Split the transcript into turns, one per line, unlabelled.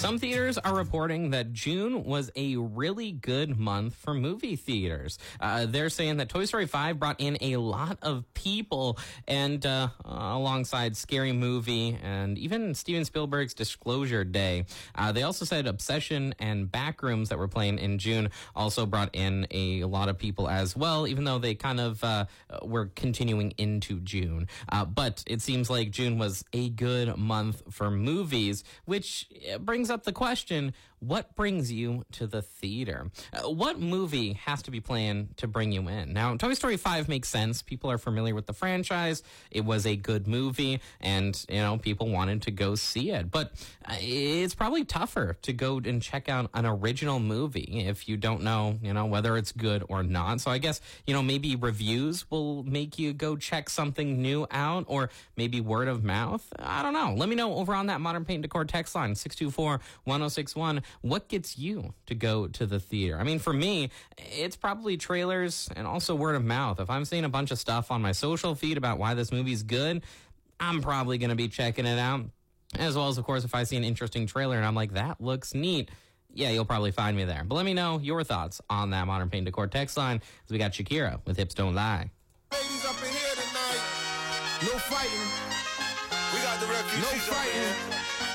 Some theaters are reporting that June was a really good month for movie theaters. They're saying that Toy Story 5 brought in a lot of people, and alongside Scary Movie and even Steven Spielberg's Disclosure Day. They also said Obsession and Backrooms that were playing in June also brought in a lot of people as well, even though they kind of were continuing into June. But it seems like June was a good month for movies, which brings up the question, what brings you to the theater? What movie has to be playing to bring you in? Now, Toy Story 5 makes sense. People are familiar with the franchise. It was a good movie, and, people wanted to go see it. But it's probably tougher to go and check out an original movie if you don't know, whether it's good or not. So I guess, maybe reviews will make you go check something new out, or maybe word of mouth. I don't know. Let me know over on that Modern Paint Decor text line, 624-1061. What gets you to go to the theater? I mean, for me, it's probably trailers and also word of mouth. If I'm seeing a bunch of stuff on my social feed about why this movie's good, I'm probably going to be checking it out. As well as, of course, if I see an interesting trailer and I'm like, that looks neat, yeah, you'll probably find me there. But let me know your thoughts on that Modern Paint Decor text line, as we got Shakira with Hips Don't Lie.
Ladies up in here tonight, no fighting. We got the refugees. No fighting.